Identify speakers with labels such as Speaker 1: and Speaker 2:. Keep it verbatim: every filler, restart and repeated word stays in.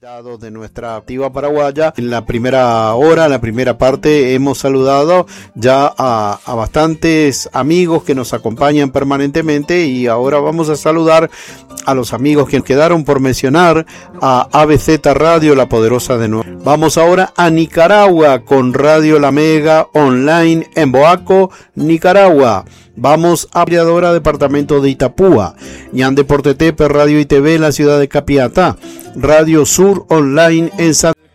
Speaker 1: De nuestra activa paraguaya. En la primera hora, en la primera parte, hemos saludado ya a, a bastantes amigos que nos acompañan permanentemente, y ahora vamos a saludar a los amigos que quedaron por mencionar, a A B Z Radio, la poderosa de nuevo. Vamos ahora a Nicaragua con Radio La Mega Online en Boaco, Nicaragua. Vamos a Apiadora, departamento de Itapúa. Ñan Deporte Tepe, Radio y T V en la ciudad de Capiatá. Radio Sur Online en San